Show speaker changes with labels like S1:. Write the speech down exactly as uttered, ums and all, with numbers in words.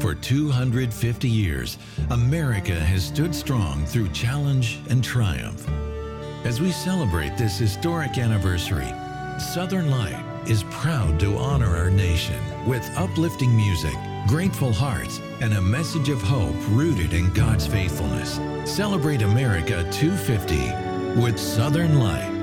S1: For two hundred fifty years, America has stood strong through challenge and triumph. As we celebrate this historic anniversary, Southern Light is proud to honor our nation with uplifting music, grateful hearts, and a message of hope rooted in God's faithfulness. Celebrate America two fifty with Southern Light.